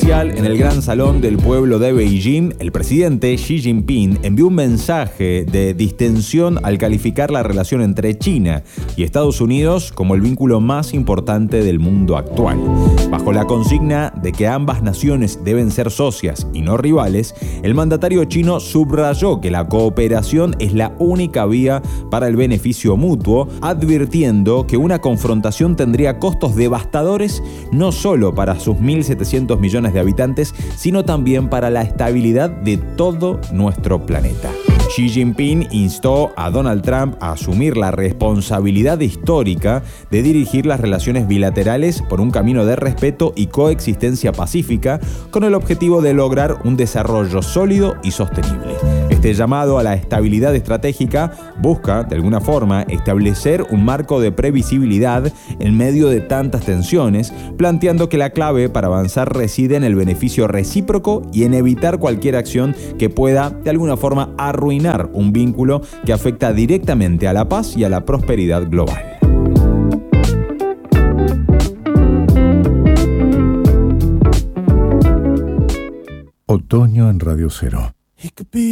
oficial en el Gran Salón del Pueblo de Beijing, el presidente Xi Jinping envió un mensaje de distensión al calificar la relación entre China y Estados Unidos como el vínculo más importante del mundo actual. Bajo la consigna de que ambas naciones deben ser socias y no rivales, el mandatario chino subrayó que la cooperación es la única vía para el beneficio mutuo, advirtiendo que una confrontación tendría costos devastadores no solo para sus 1.700 millones de habitantes, sino también para la estabilidad de todo nuestro planeta. Xi Jinping instó a Donald Trump a asumir la responsabilidad histórica de dirigir las relaciones bilaterales por un camino de respeto y coexistencia pacífica, con el objetivo de lograr un desarrollo sólido y sostenible. Este llamado a la estabilidad estratégica busca, de alguna forma, establecer un marco de previsibilidad en medio de tantas tensiones, planteando que la clave para avanzar reside en el beneficio recíproco y en evitar cualquier acción que pueda, de alguna forma, arruinar un vínculo que afecta directamente a la paz y a la prosperidad global. Otoño en Radio Cero.